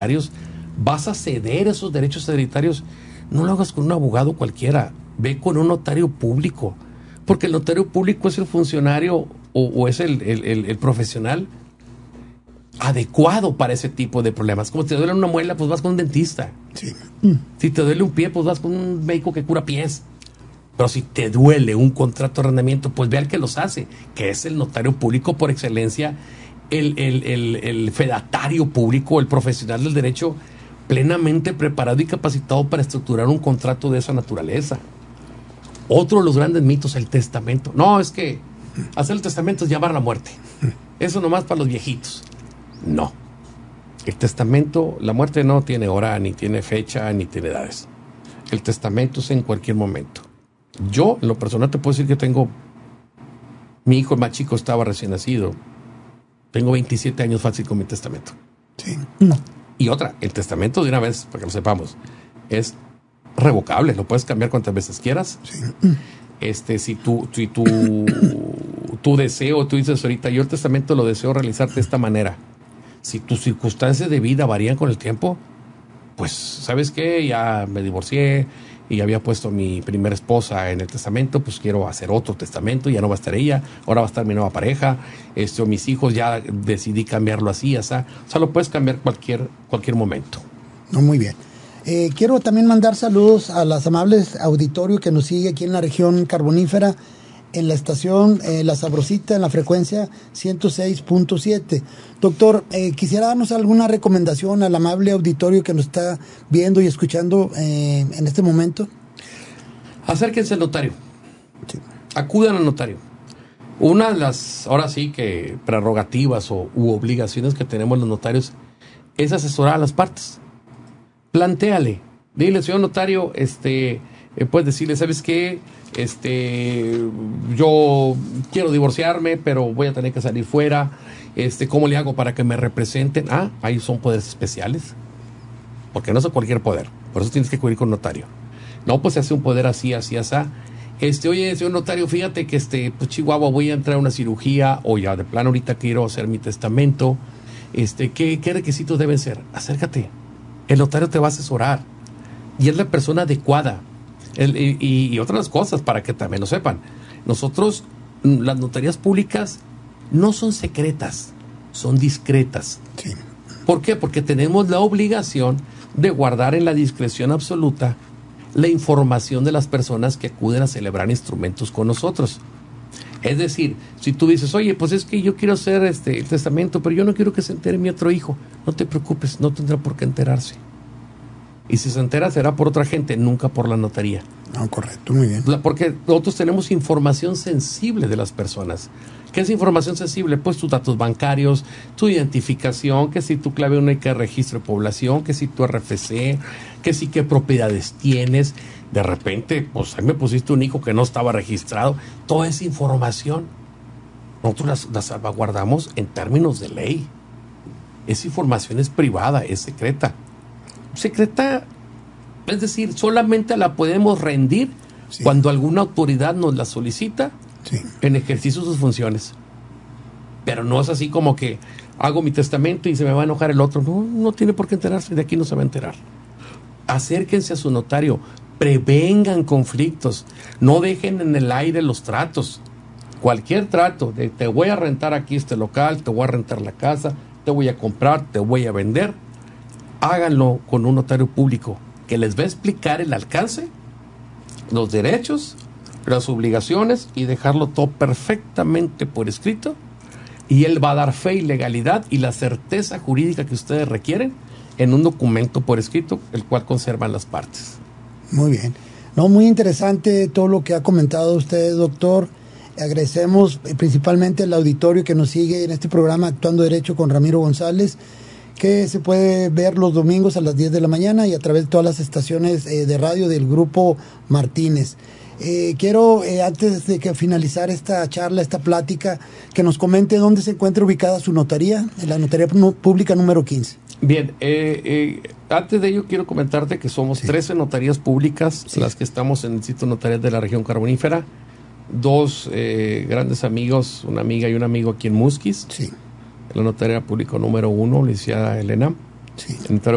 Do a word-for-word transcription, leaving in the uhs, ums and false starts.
vas a ceder esos derechos hereditarios, no lo hagas con un abogado cualquiera, ve con un notario público, porque el notario público es el funcionario o, o es el, el, el, el profesional adecuado para ese tipo de problemas. Como te duele una muela, pues vas con un dentista. Sí. Si te duele un pie, pues vas con un médico que cura pies. Pero si te duele un contrato de arrendamiento, pues ve al que los hace, que es el notario público por excelencia, el, el, el, el fedatario público, el profesional del derecho plenamente preparado y capacitado para estructurar un contrato de esa naturaleza. Otro de los grandes mitos, el testamento. No, es que hacer el testamento es llamar a la muerte. Eso nomás para los viejitos. No. El testamento, la muerte no tiene hora, ni tiene fecha, ni tiene edades. El testamento es en cualquier momento. Yo, en lo personal, te puedo decir que tengo... Mi hijo, el más chico, estaba recién nacido. Tengo veintisiete años fácil con mi testamento. Sí. No. Y otra, el testamento, de una vez, para que lo sepamos, es revocable. Lo puedes cambiar cuantas veces quieras. Sí. Este, si tú, si tú, tu deseo, tú dices ahorita, yo el testamento lo deseo realizar de esta manera. Si tus circunstancias de vida varían con el tiempo, pues, ¿sabes qué? Ya me divorcié y había puesto a mi primera esposa en el testamento, pues quiero hacer otro testamento, ya no va a estar ella, ahora va a estar mi nueva pareja, este, o mis hijos, ya decidí cambiarlo así, así. O sea, lo puedes cambiar cualquier, cualquier momento. No, muy bien. Eh, quiero también mandar saludos a las amables auditorio que nos sigue aquí en la región carbonífera, en la estación eh, La Sabrosita, en la frecuencia ciento seis punto siete. Doctor, eh, quisiera darnos alguna recomendación al amable auditorio que nos está viendo y escuchando eh, en este momento. Acérquense al notario. Sí. Acudan al notario. Una de las, ahora sí que prerrogativas o, u obligaciones que tenemos los notarios es asesorar a las partes. Plantéale. Dile, señor notario, este, eh, puedes decirle, ¿sabes qué? Este, yo quiero divorciarme, pero voy a tener que salir fuera. Este, ¿cómo le hago para que me representen? Ah, ahí son poderes especiales. Porque no es cualquier poder. Por eso tienes que acudir con notario. No, pues se hace un poder así, así, así. Este, oye, señor notario, fíjate que este, pues Chihuahua, voy a entrar a una cirugía, o ya de plano ahorita quiero hacer mi testamento. Este, ¿qué, qué requisitos deben ser? Acércate. El notario te va a asesorar. Y es la persona adecuada. El, y, y otras cosas para que también lo sepan. Nosotros, las notarías públicas no son secretas, son discretas. Sí. ¿Por qué? Porque tenemos la obligación de guardar en la discreción absoluta la información de las personas que acuden a celebrar instrumentos con nosotros. Es decir, si tú dices, oye, pues es que yo quiero hacer este, el testamento, pero yo no quiero que se entere mi otro hijo, no te preocupes, no tendrá por qué enterarse. Y si se entera será por otra gente, nunca por la notaría. No, correcto, muy bien. Porque nosotros tenemos información sensible de las personas. ¿Qué es información sensible? Pues tus datos bancarios, tu identificación, que si tu clave única de registro de población, que si tu R F C, que si qué propiedades tienes. De repente, pues ahí me pusiste un hijo que no estaba registrado. Toda esa información nosotros la, la salvaguardamos en términos de ley. Esa información es privada, es secreta. Secreta, es decir, solamente la podemos rendir sí. cuando alguna autoridad nos la solicita sí. en ejercicio de sus funciones. Pero no es así como que hago mi testamento y se me va a enojar el otro. No, no tiene por qué enterarse, de aquí no se va a enterar. Acérquense a su notario, prevengan conflictos, no dejen en el aire los tratos. Cualquier trato de te voy a rentar aquí este local, te voy a rentar la casa, te voy a comprar, te voy a vender. Háganlo con un notario público que les va a explicar el alcance, los derechos, las obligaciones y dejarlo todo perfectamente por escrito. Y él va a dar fe y legalidad y la certeza jurídica que ustedes requieren en un documento por escrito, el cual conservan las partes. Muy bien. No, muy interesante todo lo que ha comentado usted, doctor. Agradecemos principalmente al auditorio que nos sigue en este programa Actuando Derecho con Ramiro González, que se puede ver los domingos a las diez de la mañana y a través de todas las estaciones eh, de radio del Grupo Martínez. Eh, quiero, eh, antes de que finalizar esta charla, esta plática, que nos comente dónde se encuentra ubicada su notaría, en la Notaría Pública número quince. Bien, eh, eh, antes de ello quiero comentarte que somos sí. trece notarías públicas, sí. las que estamos en el sitio notarial de la región carbonífera, dos eh, grandes amigos, una amiga y un amigo aquí en Musquis, sí. la Notaría Pública número uno, licenciada Elena, sí. el notario